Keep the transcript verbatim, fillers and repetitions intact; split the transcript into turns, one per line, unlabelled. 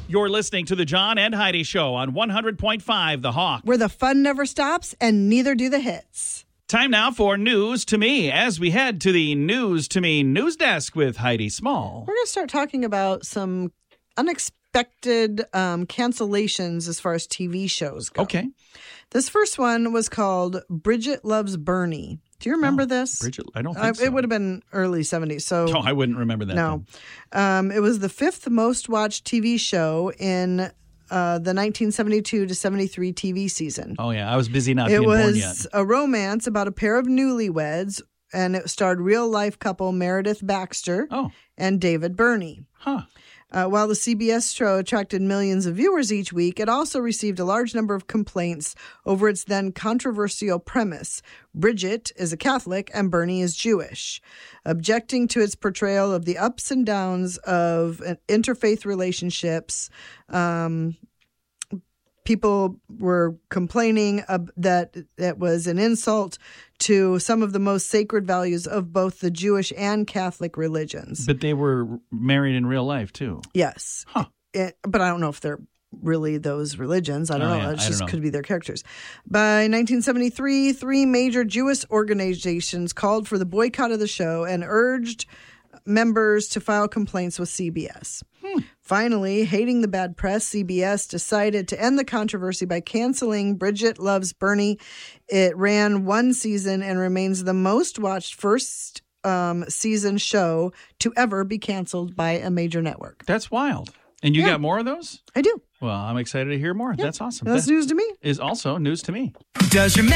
You're listening to the John and Heidi Show on one hundred point five The Hawk.
Where the fun never stops and neither do the hits.
Time now for News to Me as we head to the News to Me news desk with Heidi Small.
We're going to start talking about some unexpected um, cancellations as far as T V shows go.
Okay.
This first one was called Bridget Loves Bernie. Do you remember
oh,
this?
Bridget, I don't think
uh,
so.
It would have been early seventies. So
No, I wouldn't remember that.
No. Um, it was the fifth most watched T V show in uh, the nineteen seventy-two to seventy-three T V season.
Oh, yeah. I was busy not
it
being born yet.
was a romance about a pair of newlyweds, and it starred real-life couple Meredith Baxter
Oh.
and David Burney.
Huh.
Uh, while the C B S show attracted millions of viewers each week, it also received a large number of complaints over its then controversial premise. Bridget is a Catholic and Bernie is Jewish. Objecting to its portrayal of the ups and downs of interfaith relationships, um, people were complaining uh, that it was an insult to some of the most sacred values of both the Jewish and Catholic religions.
But they were married in real life, too.
Yes.
Huh.
It, but I don't know if they're really those religions. I don't
Oh,
know.
yeah.
It
I
just
don't know.
could be their characters. By nineteen seventy-three, three major Jewish organizations called for the boycott of the show and urged members to file complaints with C B S.
Hmm.
Finally, hating the bad press, C B S decided to end the controversy by canceling Bridget Loves Bernie. It ran one season and remains the most watched first um, season show to ever be canceled by a major network.
That's wild. And you
Yeah.
got more of those?
I do.
Well, I'm excited to hear more. That's awesome.
That's
that
news to me.
is also news to me.
Does your